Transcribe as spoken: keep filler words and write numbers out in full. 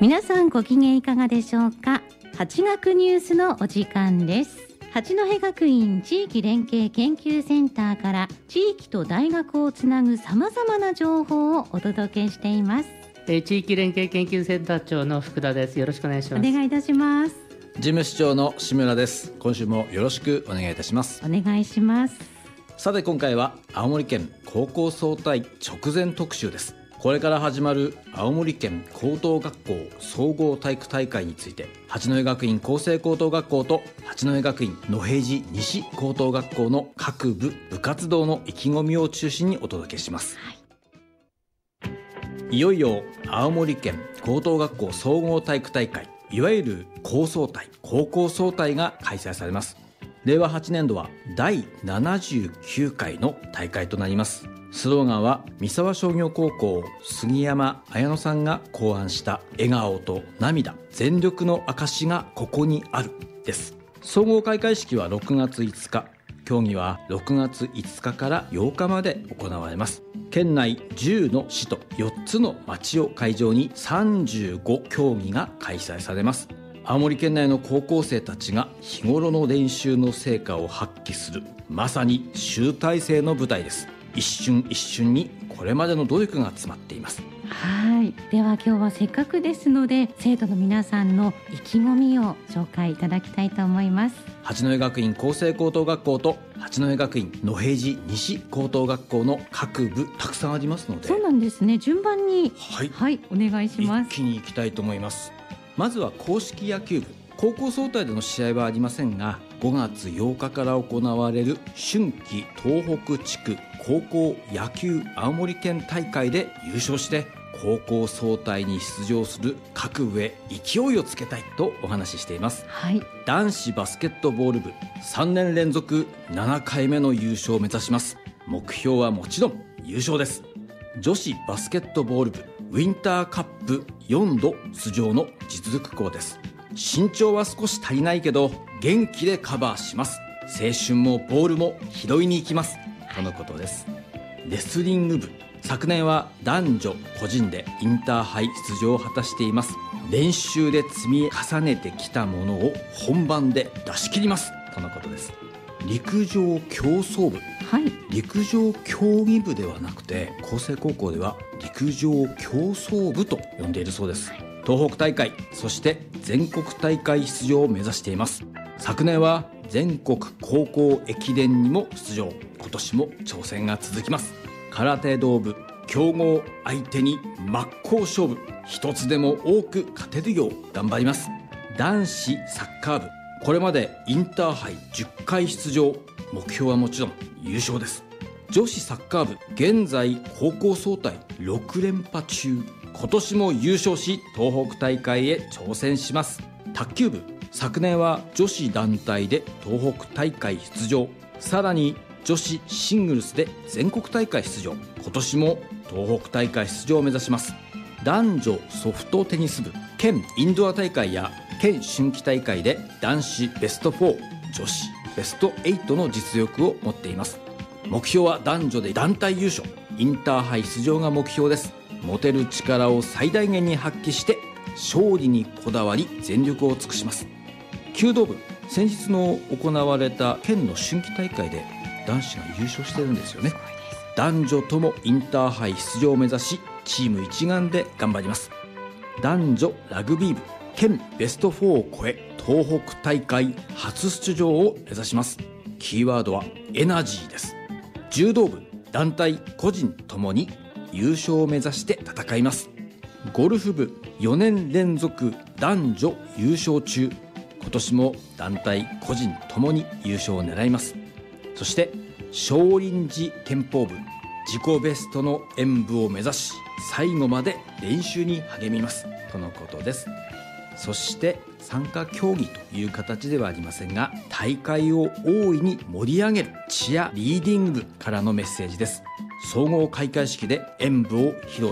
皆さんご機嫌いかがでしょうか。八学ニュースのお時間です。八戸学院地域連携研究センターから地域と大学をつなぐさまざまな情報をお届けしています。 えー、地域連携研究センター長の福田です。よろしくお願いします。 お願いいたします。 事務室長の志村です。今週もよろしくお願いいたします。 お願いします。 さて今回は青森県高校総体直前特集です。これから始まる青森県高等学校総合体育大会について、八戸学院厚生高等学校と八戸学院野平寺西高等学校の各部部活動の意気込みを中心にお届けします、はい、いよいよ青森県高等学校総合体育大会、いわゆる高総体高校総体が開催されます。れいわはちねんどはだいななじゅうきゅうかいの大会となります。スローガンは三沢商業高校杉山彩乃さんが考案した笑顔と涙全力の証がここにあるです。総合開会式はろくがついつか、競技はろくがついつかからようかまで行われます。県内じゅうの市とよっつの町を会場にさんじゅうごきょうぎが開催されます。青森県内の高校生たちが日頃の練習の成果を発揮する、まさに集大成の舞台です。一瞬一瞬にこれまでの努力が詰まっています。 はい、では今日はせっかくですので生徒の皆さんの意気込みを紹介いただきたいと思います。 八戸学院厚生高等学校と八戸学院野平寺西高等学校の各部たくさんありますので、 そうなんですね、順番にはい、 はい、お願いします。 一気に行きたいと思います。まずは硬式野球部、高校総体での試合はありませんが、ごがつようかから行われる春季東北地区高校野球青森県大会で優勝して高校総体に出場する各部へ勢いをつけたいとお話ししています、 はい、 男子バスケットボール部さんねんれんぞくななかいめの優勝を目指します。目標はもちろん優勝です。女子バスケットボール部ウィンターカップよんど出場の実力校です。身長は少し足りないけど元気でカバーします。青春もボールも拾いに行きますとのことです。レスリング部、昨年は男女個人でインターハイ出場を果たしています。練習で積み重ねてきたものを本番で出し切りますとのことです。陸上競走部、 はい、 陸上競技部ではなくて厚生高校では陸上競走部と呼んでいるそうです。東北大会、そして全国大会出場を目指しています。昨年は全国高校駅伝にも出場、今年も挑戦が続きます。空手道部、強豪相手に真っ向勝負、一つでも多く勝てるよう頑張ります。男子サッカー部、これまでインターハイじゅっかい出場、目標はもちろん優勝です。女子サッカー部、現在高校総体ろくれんぱ中、今年も優勝し東北大会へ挑戦します。卓球部、昨年は女子団体で東北大会出場、さらに女子シングルスで全国大会出場、今年も東北大会出場を目指します。男女ソフトテニス部、県インドア大会や県春季大会で男子ベストフォー、女子ベストエイトの実力を持っています。目標は男女で団体優勝、インターハイ出場が目標です。持てる力を最大限に発揮して勝利にこだわり全力を尽くします。弓道部、先日の行われた県の春季大会で男子が優勝してるんですよね。男女ともインターハイ出場を目指しチーム一丸で頑張ります。男女ラグビー部、県ベストフォーを超え東北大会初出場を目指します。キーワードはエナジーです。柔道部、団体個人ともに優勝を目指して戦います。ゴルフ部、よねんれんぞく男女優勝中、今年も団体個人ともに優勝を狙います。そして少林寺拳法部、自己ベストの演舞を目指し最後まで練習に励みますとのことです。そして参加競技という形ではありませんが、大会を大いに盛り上げるチアリーディング部からのメッセージです。総合開会式で演舞を披露